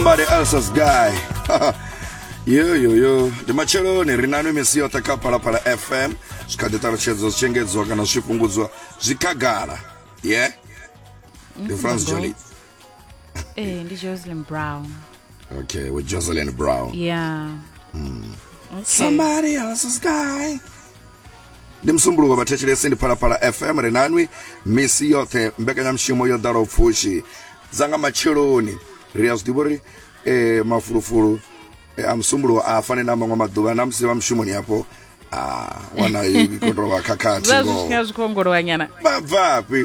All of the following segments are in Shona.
Somebody else's guy. Yo. The machelo ni rinano mesio takapala para FM. Skadetaro chezo chengezwa kana swipunguzwa zikagara. Yeah? The France Jolie. Ndi Jocelyn Brown. Okay, with Jocelyn Brown. Yeah. Okay. Somebody else's guy. Dimsumbulu wabatechile sindi para FM renanwi misi yote mbeka nyamshimo yodaro fushi zanga macheloni Rias Dibori mafurufuru amsumbulu afane na mangwa maduba namsiba mshimoni hapo wana hivi kontrola kakati go zazi kongoro wanyana bavapi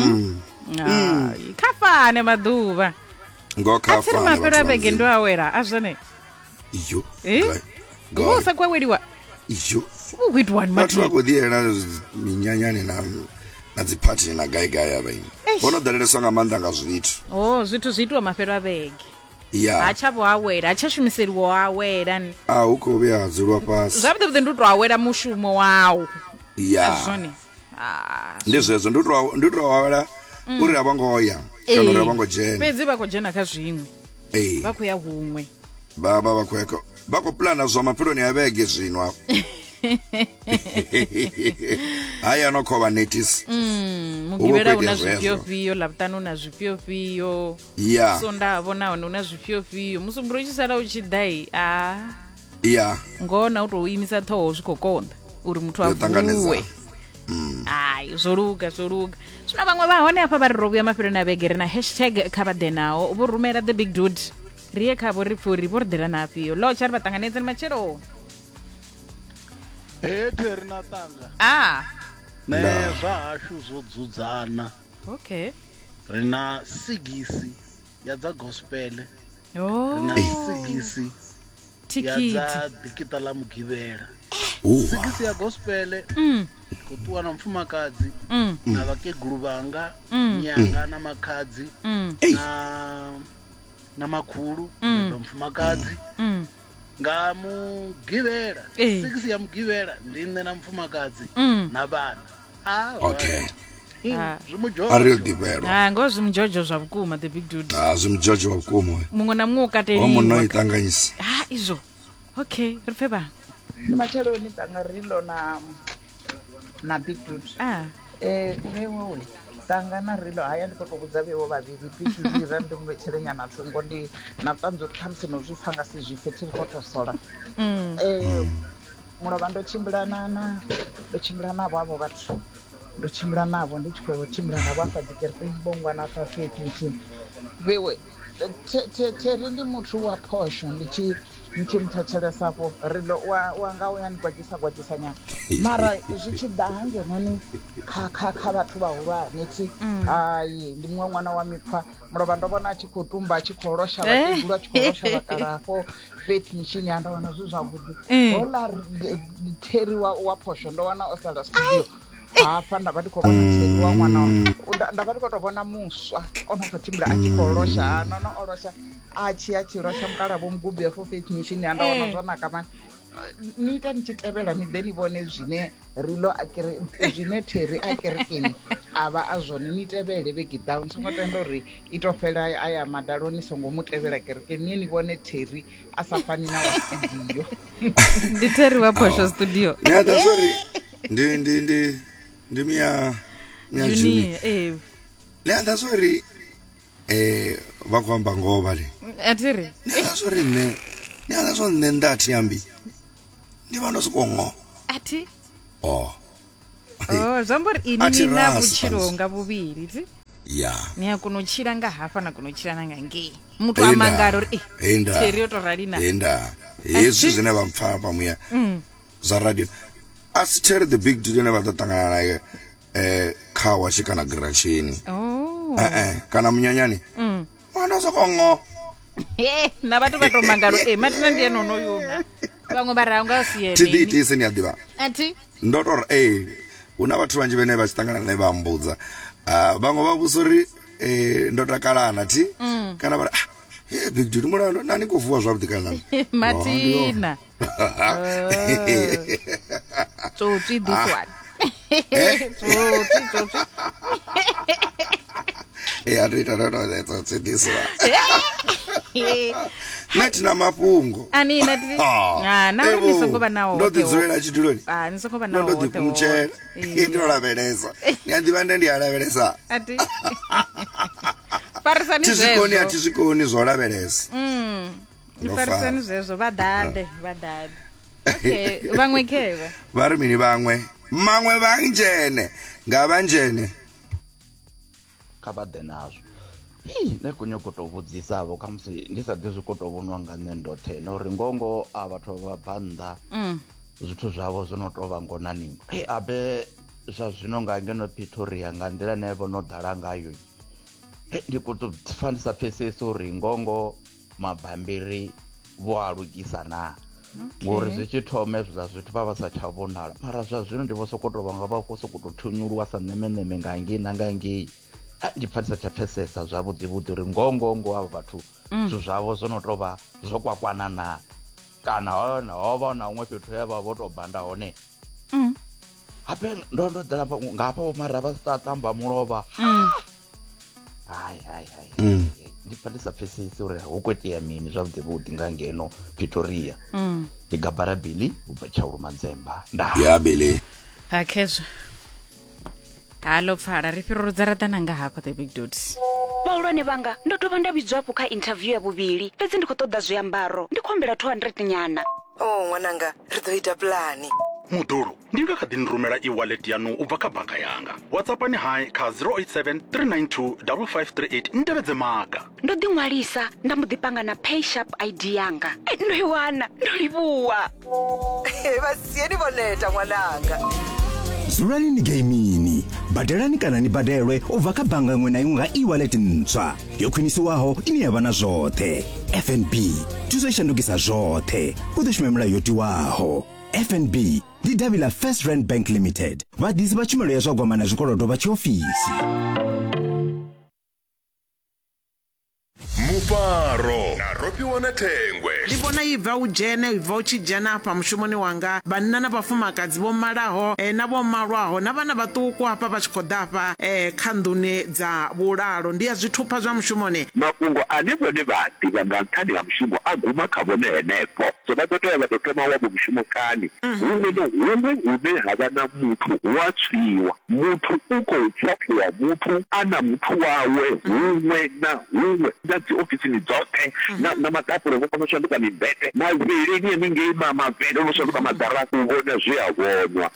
kafane maduba ngo kafane mapera begendo awera azane iyo go sakwa wediwa iyo with one matu wako diye na minyanyani na zipati na gaya baini bona dalele songa manda ngazwitu zitu mapera bege yeah achabo awera achashumiseriwo awera uko bya zirwa pasi zabute ndutro awera mushumo wawo yeah azone ndizwezo ndutro awera uri abangoya kana abango jena bezi bako jena kazwimwe bako ya humwe baba bakweko bako plana zo mapiro ni abege zwinwa haya nokho netis mugibera una zvipyopyo laptano una zvipyopyo yeah so ndavona una zvipyopyo musumburo chisara uchidai yeah ngona utoimisa toho zvikokonda uri muthu avuwe zoruga zvina vamwe vahone apa vari rokuya mapiro navegere na #kabadenawo vorumera the big dude riye khavo ripfuri vordera napiyo lo chari vatanganedza ni machero Terina tanga. Ne zvahashu zvodzudzana. Okay. Rina sigisi yadza gospel. Rina sigisi yadza dikita la mugivera. Sigisi ya gospel. Kutuwa na mfumakadzi. Na vakeguru vanga. Nyanga na makadzi. Na makuru. Na mfumakadzi. Ngamugivera sigisi ya mugivera ndine na mfumakadzi na vana okay zvimujojo divero ngozi mujojo zvabukuma the big dude zvimujojo wabukuma mumwe na mumwe ukateliwa munoitanganyisa izvo okay rifeba ni machero ni tanga rilo na big dude wewe tangana rilo haya ndikotokudza vevo vaviri pisizira ndimuvechelenya thungo ndi natanzo khamsi nozvifanga sizvifetiri kotosola munova ndochimbirana navo avo vathu ndochimbira navo ndichikochimbira navo afadzikeri bongwana pafeti vewe teri ndi muthu wa posho ndichimuthathelesapo rilo wanga uyanikwajisa nyana mara zvichida hangenoni kha vathu vahulwane ti hayi ndi mumwe mwana wa mipfa mulova ndovona achikotumba achikorosha vategulu achikorosha vakalapo feti michini andaona zvi zvavudi hola teri wa posho ndowana osala studio apa ndakati kobona teri wa mwana ndakati kotovona muswa onototimbira achikorosha orosha achirosha mukalavo mugubhi feti michini andaona zvanaka mani niita nichitevera nideni vone zvine rilo zvine teri akerekeni ava azvone nitevere vegidown singotenda uri itofela aya madalo nisongomutevera kerekeni niye nivone teri asafani na wastudio nditeri waposho studio ndimia nyajuni leanda sorry vakwamba ngova le atiri neanda so ndati yambi ndivano sikongo ati zvambori ini na vuchironga vuviri ti niya kunochira nga hafa na kunochira nanga ngei muthu amangaro ri teri yotoralina yesu zvine vamfara pamuya za radio asi teri the big dude neva tatangana naye khawa xikana grachini kana munyanyani mwana sokongo na vatu vatomangaro matina ndiye nonoyona vamwe varanga siyeni tiditi iseni yadiva ati ndotora una vathu vanji vene vachitangana naye vambudza vamwe vavusori ndotakalana ti kana vari big dude mulando nani kuvuwa zvavudi kana matina tsotsi this one tsotsi Adita no this Natina mapungo. Anina ti. Na nisongoba nawo. Ndo dzulela chituloni. Nisongoba nawo. Ndo kumchela. Ndo la beleza. Nyandivande ndi ala beleza. Ati. Parisani zezo. Tizikoni zola beleza. Parisani zezo vadade. Okay, vamwe keva. Vari mini vamwe. Mamwe vanjene. Ngavanjene. Kabade nazo. Nekunye kutovudzisavo kamusi ndisadzi kutovonwa nga nne ndote nori ngongo avathu va banda zwithu zvavo zvinotova ngonani abe zva zvino nga ngeno Pretoria nga ndila ne vono dala ngayo ndikutofanisa pfesesa uri ngongo mabambiri vo alugisa na ngori zwi tshi thome zwa zwithu vha vha sa tsha vhonala mara zwa zwino ndi vho sokotova nga vha khou sokotothunyulwa sa nemeneme nga ngei na nga ngei ndi pfanisa tsha pfesesa zwavhuḓi uri ngongo avo vhathu zwithu zwavo zwo no tou vha zwo kwakwana na kana ho vha na huṅwe fhethu he vha vho tou banda hone hape ndo ḓela ngafha mara vha sa tamba mulova hai ndi pfanisa pfesesa uri hu khou itea mini zwavhuḓi nga ngeno Pretoria ndi Gabara Billy ubva Tshaulu Manzemba ya Billy akezwo halo pfala ri fhirurudza ratana nga hafha the big dudes vhahulwane vhanga ndo tovha nda vhidzwa hafho kha interview ya vhuvhili fhedzi ndi khou ṱoḓa zwiambaro ndi khombela 200 nyana ṅwananga ri ḓo ita pulani Mudulu, ndi nga kha ḓi ni rumela e-wallet yanu u bva kha bannga yanga. WhatsAppani hai kha 087 392 5538 ntevhedze maga. ndo ḓi ṅwalisa nda mbo ḓi panga na PayShap ID yanga ndo i wana ndo livhuwa vhasiyeni vho neta ṅwananga. Dzulani ni gameini badelani kana ni badelwe ubva kha bannga iṅwe na iṅwe nga e-wallet ntswa yo khwinisiwaho ine ya vha na zwoṱhe. FNB thuso i shandukisa zwoṱhe u ḓo shuma milayo yo tiwaho. FNB ndi davhi ḽa First Rand Bank Limited vhaḓisi vha tshumelo ya zwa gwama na zwikolodo vha tshiofisi. Mufaro na Ropiwa na Thengwe. Ndi vhona ibva u dzhene ibva u tshi dzhena hafha mushumoni wanga vhanna na vhafumakadzi vho malaho na vho malwaho na vhana vhaṱuku hafha vha tshi khou ḓa hafha kha nḓuni dza vhulalo ndi ya zwithupha zwa mushumoni. Mafhungo ane vhone vha ḓivha nga nṱhani ha mushumo a guma kha vhone henefho so vha ḓo tea vha ḓo thoma wavho mushumokani huṅwe na huṅwe hune ha vha na muthu wa tswiwa muthu u khou tswaphiwa muthu a na muthu wawe huṅwe na huṅwe na dzi ofisini dzoṱhe na matapula vho kona u shanduka mimbete mavhilini haningei mavhele ono shanduka madaraka u vhona zwi a vhonwa.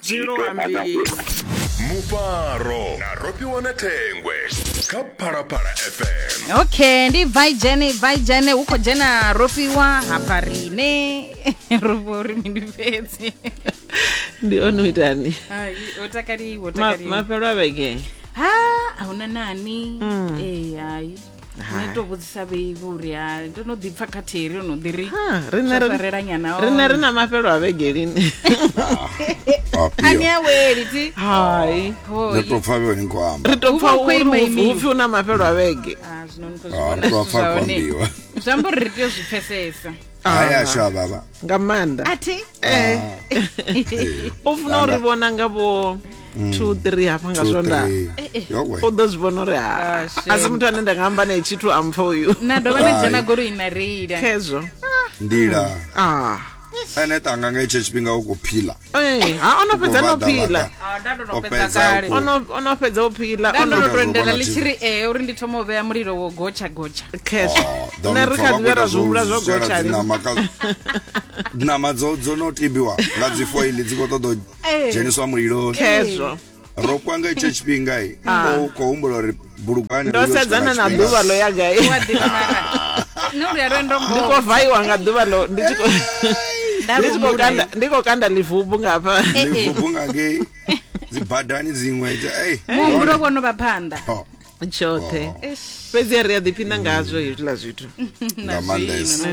Mufaro na Ropiwa na Thengwe kha Phalaphala FM. Okay, ndi vai jene hu khou dzhena Ropiwa hafha rine ri ndi fhedzi Ndi ono itani hai otakaliwo mafhelo a vhege ahuna nani hai Neto vhudzisa vheivo uri ndo no ḓi pfa kha theri no ḓi ri rina rina mafhelo a vhege lini ani aweli ti hai ndo to pfa vhone ngwamba ri to pfa upfi una mafhelo a vhege zwino niko zwone zwambo ri tea zwipfesesa haya sha baba nga manda ati ufuna uri vhona nga vho 2-3 hafha nga zwonda u ḓo zwi vhona uri asi muthu ane nda nga amba naye tshithu ampfa uyu na dovha na dzhena goloi na reila khezwo ndila ane tanga nga itshe tshifhinga u kuphila ono fhedza no phila ono fhedza u phila ono tendela litshiri uri ndi thoma u vhea mulilo wo gocha khezwo na ri kha ḓivhera zwihumbula zwo gocha nama dzo no tibiwa nga dzi foil dzi khou ṱoḓa dzheniswa muliloni khezwo ro kwanga itshe tshifhinga u khou humbula uri bulugani ndo sedzana na ḓuvha ḽo ya gai ndi khou vaiwa nga ḓuvha ḽo ndi khou kanda ḽivubvu ngafha ḽivubvu nga ngei dzi badani dziṅwe muhumbulo wono vha phanḓa tshoṱhe fhedzi ri a ḓiphina ngazwo hezwiḽa zwithu nga maanḓesa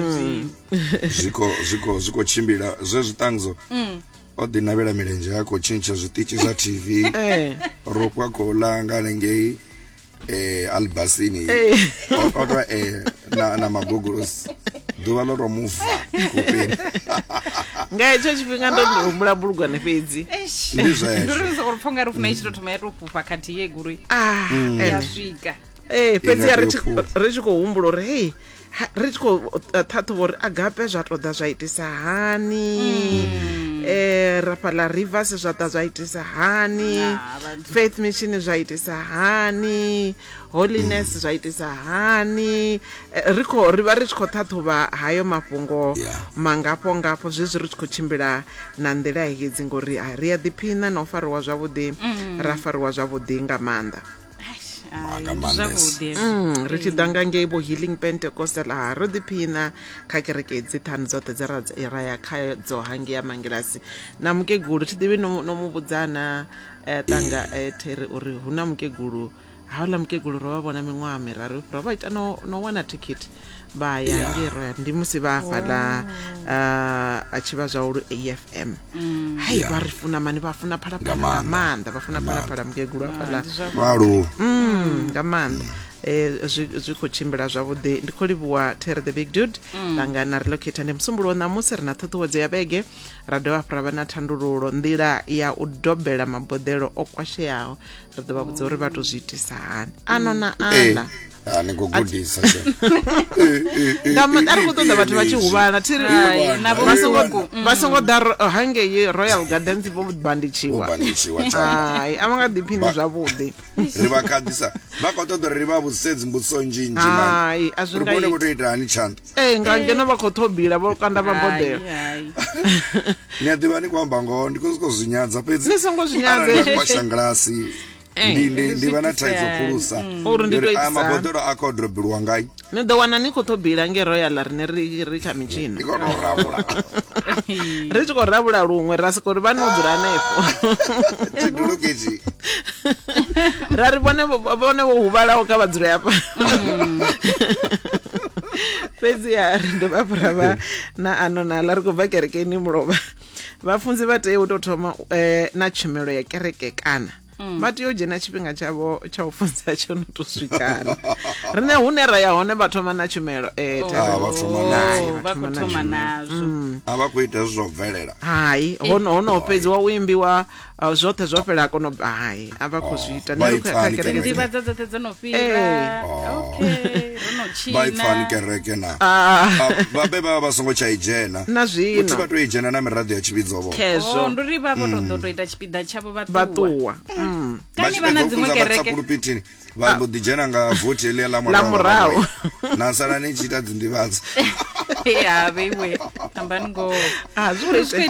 zwiko tshimbila zwe zwiṱangzo o ḓi navhela milenzhe a khou tshintsha zwiṱitshi zwa TV rokwa khou langa hanengei Albasini oto na magogorosi ḓuvha ḽo to muva kupeni nga hetsho tshifhinga ndo ndi humbula bulugwane fhedzi ndi zwezwo uri pfha nga ri funa i tshi tou thoma ya tou fhufha khathihi guri ya swika fhedzi ri tshi khou humbula uri hei ri tshi khou ṱhaṱhuvha uri agape zwa tou ḓa zwa itisa hani rafhala rivers zwa ḓa zwa itisa hani faith mission zwa itisa hani holiness zwa itisa hani ri vha ri tshi khou ṱhaṱhuvha hayo mafhungo mangafho zwezwi ri tshi khou tshimbila na nḓila hedzi ngori ri a ḓiphina na u fariwa zwavhuḓi ra fariwa zwavhuḓi nga maanḓa ri tshi ḓa nga ngei vho healing pentecostal ro ḓiphina kha kereke dzi ṱhanu dzoṱhe dze ra ya khadzo hangei ya mangilasi na mukegulu thi ḓivhi no mu vhudzana ṱanga Theri uri hu na mukegulu hauḽa mukegulu ro vha vhona miṅwaha miraru ro vha ita no wana thikhithi vha ya ngei royal ndi musi vha fhaḽa a tshi vha zwa ulu AFM hai vha ri funa mani vha funa phalaphala nga maanḓa vha funa phalaphala mukegulu a fhaḽa nga maanḓa zwi khou tshimbila zwavhuḓi ndi khou livhuwa Terry the big dude ṱangana relocate ndi musumbulo ṋamusi ri na ṱhuṱhuwedzo ya vhege ra dovha hafhu ra vha na thandululo nḓila ya u dobela maboḓelo o kwasheaho ri ḓo vha vhudza uri vha tou zwi itisa hani ano na ana ni khou gudisa ari khou ṱoḓa vhathu vha tshi huvhala vha songo ḓa hangei royal gardens vho banditsiwa hai a vha nga ḓiphini zwavhuḓi ri vha khaḓisa vha khou ṱoḓa uri ri vha vhusedzi mbudziso nnzhinzhi hai a zwi nga khou tou ita hani tshanḓa nga ngeno vha khou thobila vho kanda maboḓelo ni a ḓivha ni khou amba ngoho ndi khou sokou zwinyadza fhedzi ni songo zwinyadze kwashanglasi ndi vha na thaidzo khulusa uri maboḓelo a khou drobiwa ngai ni ḓo wana ni khou thobila nge royal rine ri kha mitshini ri tshi khou rabula luṅwe ra soko ri vha no dzula hanefo ra ri vhone vho huvhalaho kha vha dzule hafha fhedzi ri ndo vha vha na ano na ḽa ri khou bva kerekeni mulovha vhafunzi vha tea u tou thoma na tshumelo ya kereke kana vha tea u dzhena tshifhinga tshavho tsha u funza tsho no to swikana rine hune ra ya hone vha thoma na tshumelo vha thoma nazwo a vha khou ita zwo bvelela hai hono fhedziwa u imbiwa zwoṱhe zwo fhela kono hai a vha khou zwi ita ndivhadzo dzoṱhe dzo no fhira baifani kereke na vhabe vha songo tsha i dzhena na zwino uthi vha tou i dzhena na miraḓo ya tshivhidzo vho kezwo ndi ri vha vho tou ita tshipiḓa tshavho vha ṱuwa kani vha na dziṅwe kereke vha mbo ḓi dzhena nga vothi heḽia ḽa murahu na sala ni tshi ita dzindivhadzo ya veiwe ambani ngoho zwi khou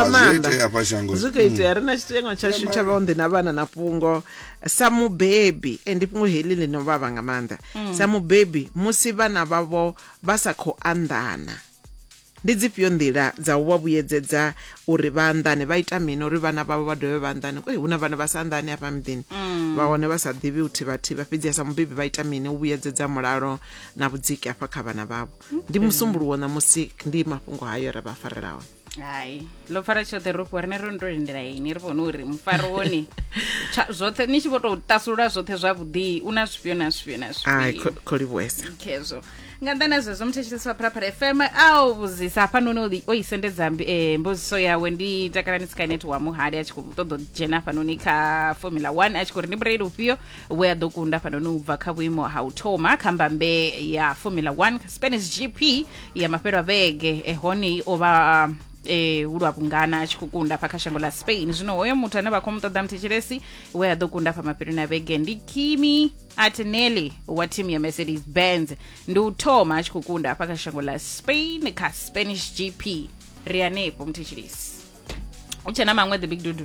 itea ri na tshitengo tshashu tsha vhaonḓi na vhana na fhungo sa mubebi ndi fhungo heḽi ḽi no vhavha nga maanḓa sa mubebi musi vhana vhavho vha sa khou anḓana ndi dzifhio nḓila dza u vha vhuyedzedza uri vha anḓane vha ita mini uri vhana vhavho vha dovhe vha anḓane hu na vhana vha sa anḓane hafha muḓini vha hone vha sa ḓivhi u thivhathivha fhedzi sa mubebi vha ita mini u vhuyedzedza mulalo na vhudziki hafha kha vhana vhavho ndi musumbuluwo ṋamusi ndi mafhungo hayo ra vha farela hone hai ḽo fara tshoṱhe ro fhiwa rine ro ndo lindela ini ri vhone uri mufaro wone zwoṱhe ni tshi vho tou tasulula zwoṱhe zwavhuḓi u na zwifhio na zwifhio na zwifhio kholiwesa kezwo nga nnḓani zwezwo muthetshelesi wa Phalaphala FM a u vhudzisa hafhanoni o isendedza mbudziso yawe ndi takalani Skynet wa muhali a tshi khou ṱoḓa u dzhena hafhanoni kha Formula 1 a tshi khou ri ndi mureili ufhio we a ḓo kunda hafhanoni u bva kha vhuimo ha u thoma kha mbambe ya Formula 1 Spanish GP ya mafhelo a vhege hone o vha ulwa vhungana a tshi khou kunda hafha kha shango ḽa Spain zwino hoyo muthu ane vha khou mu ṱoḓa muthetshelesi we a ḓo kunda hafha mafheloni a vhege ndi Kimi Antonelli wa team ya Mercedes Benz ndi u thoma a tshi khou kunda hafha kha shango ḽa Spain kha Spanish GP ri hanefho muthetshelesi u tshena maṅwe the big dudu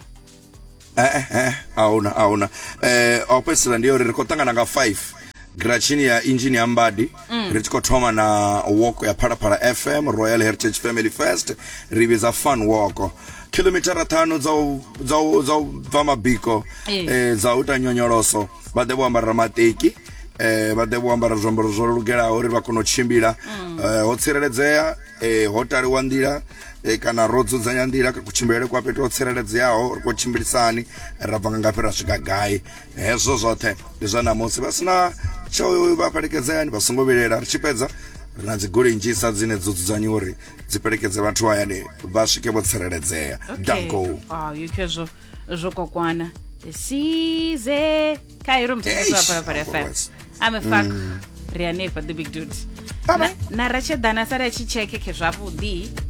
ahuna au fhedzisela ndi uri ri khou ṱangana nga 5 grachini ya engine ya Mbadi ri tshi khou thoma na walk ya Phalaphala FM Royal Heritage Family Fest ri vhidza fun walk kilometara 5 dza u bva mabiko dza u ita nyonyoloso vha ḓe vho ambara mateki vha ḓe vho ambara zwiambaro zwo lugelaho uri vha kone u tshimbila ho tsireledzea ho taliwa nḓila kana ro dzudzanya nḓila kutshimbilele kwa fhethu ho tsireledzeaho ri khou tshimbilisani ra bva nga ngafhi ra swika gai hezwo zwoṱhe ndi zwa namusi vha sina tsha vha fhelekedzani vha songo vhilela ri tshi fhedza ri na dzigoloi nnzhisa dzine dzo dzudzanyiwa uri dzi fhelekedze vhathu hayani vha swike vho tsireledzea danko zwo kokwana size kairo muthetshelesi wa Phalaphala FM I'm a fuck ri hanefha the big dude na ratshedana sari achicheke ke zwavhuḓi